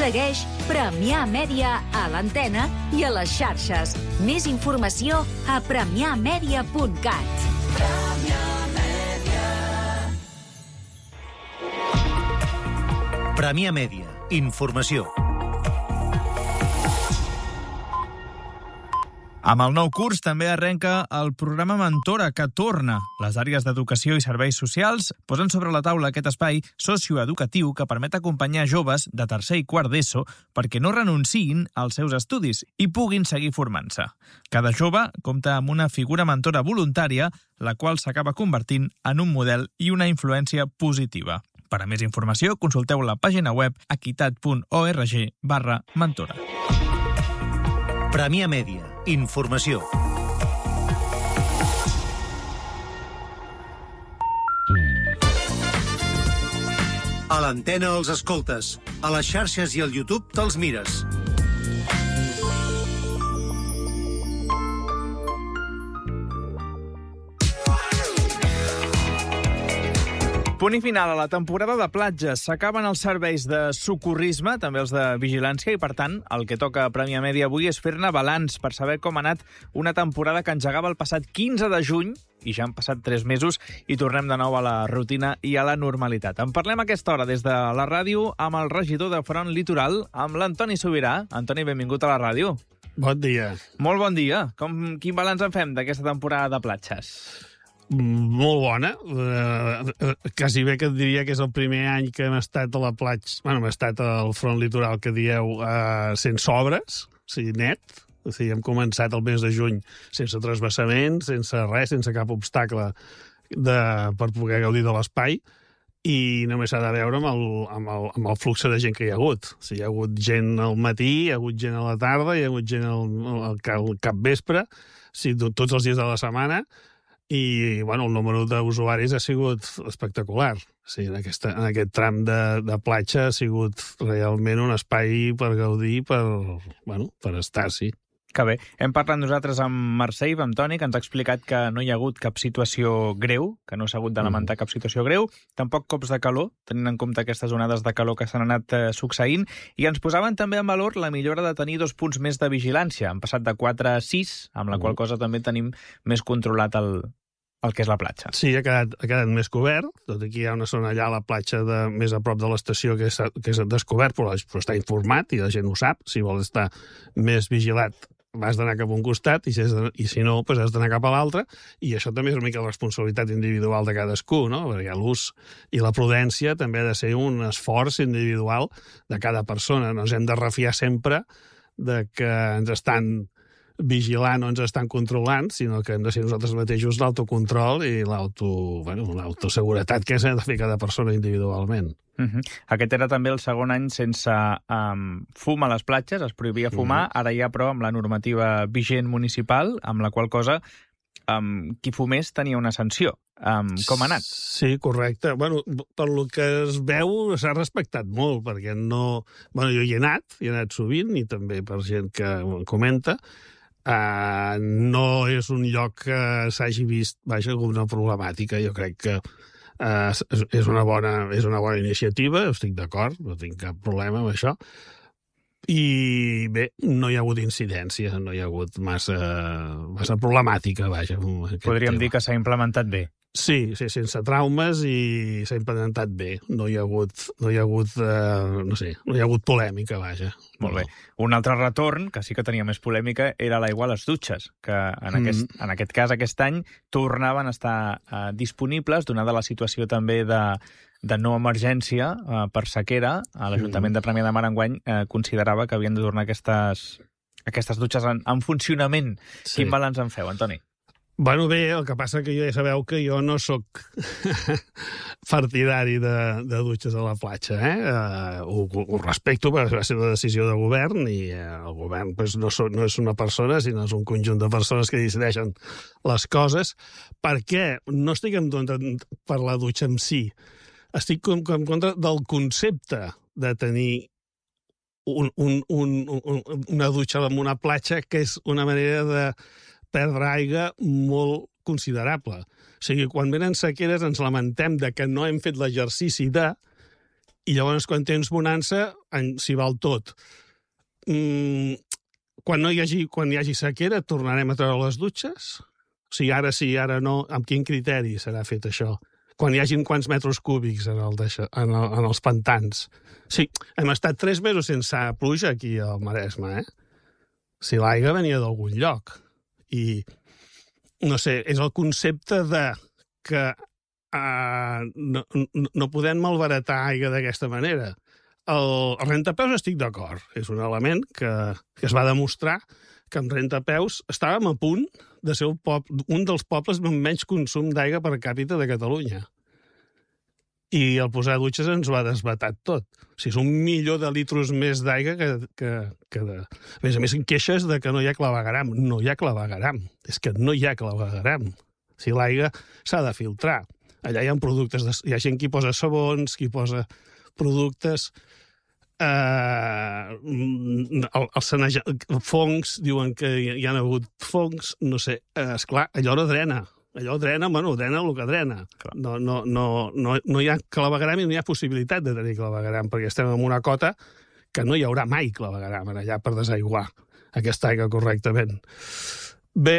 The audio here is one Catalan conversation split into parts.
Segueix Premià Mèdia a l'antena i a les xarxes. Més informació a premiamedia.cat. Premià Mèdia. Informació. Amb el nou curs també arrenca el programa Mentora, que torna. Les àrees d'educació i serveis socials posen sobre la taula aquest espai socioeducatiu que permet acompanyar joves de tercer i quart d'ESO perquè no renunciïn als seus estudis i puguin seguir formant-se. Cada jove compta amb una figura mentora voluntària, la qual s'acaba convertint en un model i una influència positiva. Per a més informació, consulteu la pàgina web equitat.org/mentora. Premià Mèdia. Informació. A l'antena els escoltes. A les xarxes i al YouTube te'ls mires. Punt i final a la temporada de platges. S'acaben els serveis de socorrisme, també els de vigilància, i per tant el que toca a Premià Mèdia avui és fer-ne balanç per saber com ha anat una temporada que engegava el passat 15 de juny i ja han passat 3 mesos i tornem de nou a la rutina i a la normalitat. En parlem a aquesta hora des de la ràdio amb el regidor de Front Litoral, amb l'Antoni Sobirà. Antoni, benvingut a la ràdio. Bon dia. Molt bon dia. Quin balanç en fem d'aquesta temporada de platges? Molt bona. Quasi bé que et diria que és el primer any que hem estat a la platja, hem estat al Front Litoral, que dieu, sense obres, o sigui, net. O sigui, hem començat el mes de juny sense transvassaments, sense res, sense cap obstacle per poder gaudir de l'espai, i només s'ha de veure amb el flux de gent que hi ha hagut. O sigui, hi ha hagut gent al matí, hi ha hagut gent a la tarda, hi ha hagut gent al capvespre, o sigui, tots els dies de la setmana. I, el número d'usuaris ha sigut espectacular. O sigui, en aquest tram de platja ha sigut realment un espai per gaudir, per estar, sí. Que bé. Hem parlat nosaltres amb Mercè i amb Toni, que ens ha explicat que no hi ha hagut cap situació greu, que no s'ha hagut de lamentar cap situació greu, tampoc cops de calor, tenint en compte aquestes onades de calor que s'han anat succeint, i ens posaven també en valor la millora de tenir 2 punts més de vigilància. Han passat de 4 a 6, amb la qual cosa també tenim més controlat el que és la platja. Sí, ha quedat més cobert, tot aquí hi ha una zona allà a la platja més a prop de l'estació que és descobert, però està informat i la gent ho sap. Si vols estar més vigilat, has d'anar cap a un costat, i si no, has d'anar cap a l'altre, i això també és una mica la responsabilitat individual de cadascú, no? Perquè l'ús i la prudència també ha de ser un esforç individual de cada persona. No ens hem de refiar sempre de que ens estan vigilant o ens estan controlant, sinó que hem de ser nosaltres mateixos l'autocontrol i l'autoseguretat que s'ha de fer cada persona individualment. Aquest era també el segon any sense fum a les platges, es prohibia fumar, ara ja però amb la normativa vigent municipal, amb la qual cosa qui fumés tenia una sanció. Com ha anat? Sí, correcte. Per lo que es veu s'ha respectat molt, perquè no... jo hi he anat sovint, i també per gent que ho comenta. No és un lloc que s'hagi vist alguna problemàtica. Jo crec que és una bona iniciativa, estic d'acord, no tinc cap problema amb això. I bé, no hi ha hagut incidència, no hi ha hagut massa problemàtica, Podríem dir que s'ha implementat bé. Sí, sense traumes, i s'ha implementat bé. No hi ha hagut polèmica, Molt bé. Un altre retorn, que sí que tenia més polèmica, era l'aigua a les dutxes, que en aquest cas, aquest any, tornaven a estar disponibles, donada la situació també de no emergència per sequera. L'Ajuntament de Premià de Mar enguany considerava que havien de tornar aquestes dutxes en funcionament. Sí. Quin balanç en feu, Antoni? Bé, el que passa que ja sabeu que jo no sóc partidari de dutxes a la platja. Ho respecto, perquè va ser una decisió de govern, i el govern no és una persona, sinó és un conjunt de persones que decideixen les coses. Perquè no estic en contra per la dutxa en si, estic en contra del concepte de tenir una dutxa en una platja, que és una manera de perdre aigua molt considerable. O sigui, quan venen sequeres ens lamentem de que no hem fet l'exercici I llavors, quan tens bonança, s'hi val tot. Quan hi hagi sequera, tornarem a treure les dutxes? O sigui, ara sí, ara no. Amb quin criteri serà fet això? Quan hi hagin quants metres cúbics en els pantans? Sí, hem estat 3 mesos sense pluja aquí al Maresme, Si l'aigua venia d'algun lloc. I, no sé, és el concepte de que no podem malbaratar aigua d'aquesta manera. El rentapeus estic d'acord. És un element que es va demostrar que amb rentapeus estàvem a punt de ser un dels pobles amb menys consum d'aigua per càpita de Catalunya. I el posar dutxes ens ho ha desbatat tot. O sigui, és 1 milió de litros més d'aigua que a més, queixes de que no hi ha clavegueram. No hi ha clavegueram. És que no hi ha clavegueram. O sigui, l'aigua s'ha de filtrar. Allà hi ha productes, hi ha gent qui posa sabons, qui posa productes... fongs, diuen que hi ha hagut fongs, no sé, esclar, allò drena, drena el que drena. No hi ha clavegueram i no hi ha possibilitat de tenir clavegueram, perquè estem en una cota que no hi haurà mai clavegueram allà per desaiguar aquesta aigua correctament. Bé,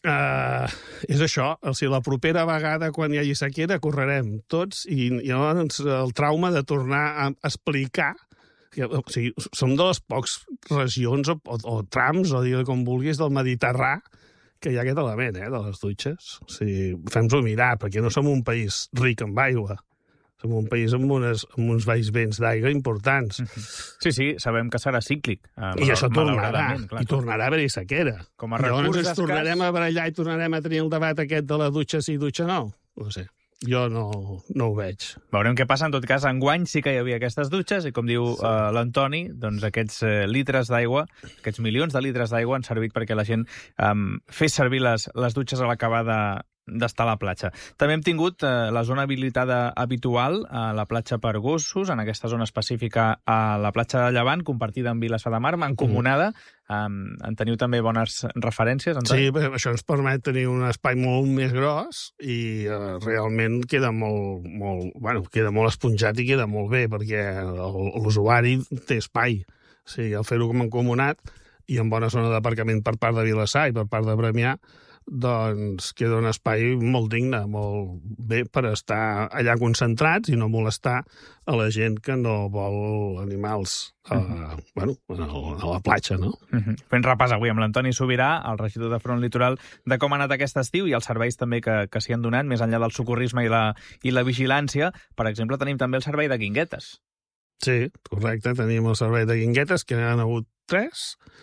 és això, si la propera vegada quan hi hagi sequera correrem tots i llavors el trauma de tornar a explicar. O sigui, som de les poques regions o trams, o dir com vulguis, del Mediterrà que hi ha aquest element, de les dutxes. O sigui, fem-nos-ho mirar, perquè no som un país ric amb aigua. Som un país amb uns vents d'aigua importants. Sí, sabem que serà cíclic. I això tornarà, i tornarà a haver-hi sequera. Com a recurs llavors ens tornarem a barallar i tornarem a tenir el debat aquest de la dutxa sí, dutxa no. No sé. Jo no ho veig. Veurem què passa. En tot cas, enguany sí que hi havia aquestes dutxes i, com diu l'Antoni, doncs aquests litres d'aigua, aquests milions de litres d'aigua han servit perquè la gent fes servir les dutxes a l'acabar d'estar a la platja. També hem tingut la zona habilitada habitual a la platja per gossos, en aquesta zona específica a la platja de Llevant, compartida amb Vilassar de Mar, mancomunada. En teniu també bones referències, Antoni? Sí, això ens permet tenir un espai molt més gros i realment queda molt esponjat i queda molt bé, perquè l'usuari té espai. O sigui, al fer-ho com mancomunat i en bona zona d'aparcament per part de Vilassar i per part de Premià, doncs queda un espai molt digne, molt bé per estar allà concentrats i no molestar a la gent que no vol animals a la platja, no? Fent repàs avui amb l'Antoni Sobirà, el regidor de Front Litoral, de com ha anat aquest estiu i els serveis també que s'hi han donat, més enllà del socorrisme i la vigilància. Per exemple, tenim també el servei de guinguetes. Sí, correcte, tenim el servei de guinguetes, que n'han hagut 3,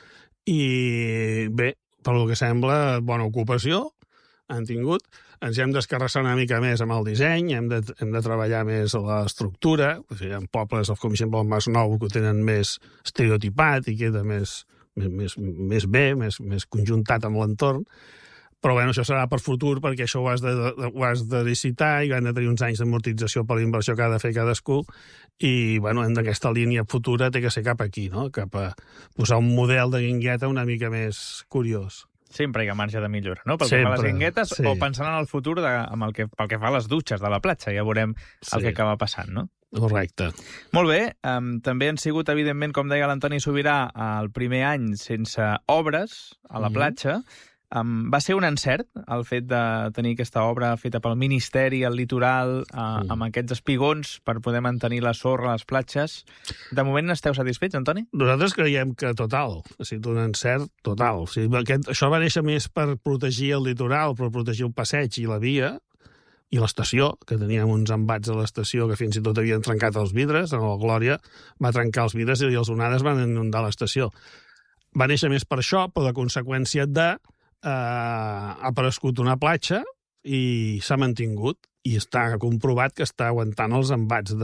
i bé, pel que sembla, bona ocupació han tingut. Ens hem d'escarrassar una mica més amb el disseny, hem de treballar més a l'estructura. O sigui, hi ha pobles, com per exemple el Masnou, que ho tenen més estereotipat i queda més bé, més conjuntat amb l'entorn. Però bueno, això serà per futur, perquè això ho has de licitar i han de tenir uns anys d'amortització per la inversió que ha de fer cadascú. I bueno, aquesta línia futura té que ser cap aquí, no? Cap a posar un model de guingueta una mica més curiós. Sempre hi ha marge de millora, no? Pel que fa a les guinguetes, o pensant en el futur pel que fa a les dutxes de la platja. Ja veurem el que acaba passant, no? Correcte. Molt bé. També han sigut, evidentment, com deia l'Antoni Sobirà, el primer any sense obres a la platja. Va ser un encert el fet de tenir aquesta obra feta pel Ministeri, al litoral, amb aquests espigons per poder mantenir la sorra a les platges. De moment n'esteu satisfets, Antoni? Nosaltres creiem que total. Ha sigut un encert total. O sigui, això va néixer més per protegir el litoral, per protegir el passeig i la via, i l'estació, que teníem uns embats a l'estació que fins i tot havien trencat els vidres. En la Glòria va trencar els vidres i les onades van inundar l'estació. Va néixer més per això, per la conseqüència ha aparegut una platja i s'ha mantingut i està comprovat que està aguantant els embats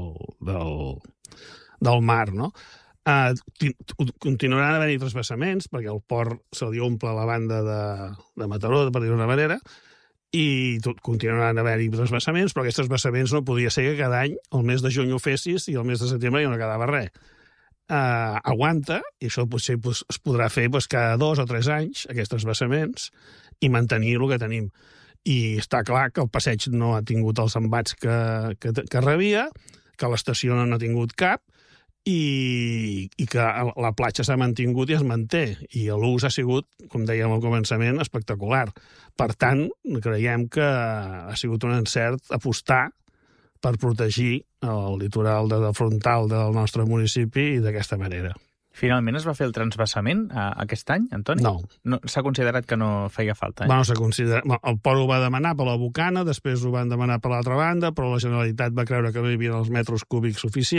del mar, no? Continuaran havent-hi trasbassaments, perquè el port se li omple a la banda de Mataró, per dir-ho d'una manera, i continuaran havent-hi trasbassaments, però aquests trasbassaments no podia ser que cada any, el mes de juny ho fessis i el mes de setembre ja no quedava res. Aguanta, i això potser es podrà fer cada 2 o 3 anys, aquests trasbassaments, i mantenir el que tenim. I està clar que el passeig no ha tingut els embats que rebia, que l'estació no ha tingut cap, i que la platja s'ha mantingut i es manté, i l'ús ha sigut, com dèiem al començament, espectacular. Per tant, creiem que ha sigut un encert apostar per protegir el litoral frontal del nostre municipi i d'aquesta manera. Finalment es va fer el transvasament aquest any, Antoni? No. S'ha considerat que no feia falta, Bueno, el port ho va demanar per la Bocana, després ho van demanar per l'altra banda, però la Generalitat va creure que no hi havia els metres cúbics suficients,